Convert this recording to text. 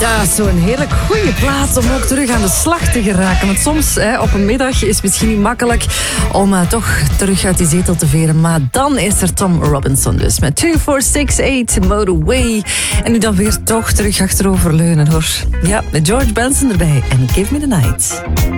Dat is zo'n heerlijk goede plaats om ook terug aan de slag te geraken. Want soms op een middag is het misschien niet makkelijk om toch terug uit die zetel te veren. Maar dan is er Tom Robinson dus met 2468 Motorway. En nu dan weer toch terug achterover leunen hoor. Ja, met George Benson erbij en Give Me The Night.